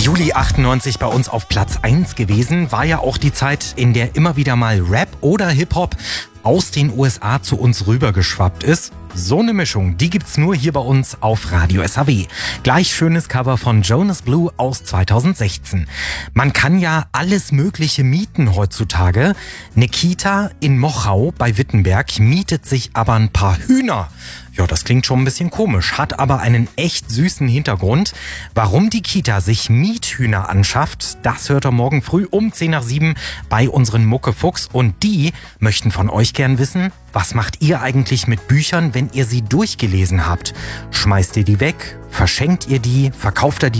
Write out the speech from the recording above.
Juli 98 bei uns auf Platz 1 gewesen, war ja auch die Zeit, in der immer wieder mal Rap oder Hip-Hop aus den USA zu uns rübergeschwappt ist. So eine Mischung, die gibt's nur hier bei uns auf Radio SAW. Gleich schönes Cover von Jonas Blue aus 2016. Man kann ja alles Mögliche mieten heutzutage. Eine Kita in Mochau bei Wittenberg mietet sich aber ein paar Hühner. Ja, das klingt schon ein bisschen komisch, hat aber einen echt süßen Hintergrund. Warum die Kita sich Miethühner anschafft, das hört ihr morgen früh um 6:50 bei unseren Muckefuchs. Und die möchten von euch gern wissen, was macht ihr eigentlich mit Büchern, wenn ihr sie durchgelesen habt? Schmeißt ihr die weg? Verschenkt ihr die? Verkauft ihr die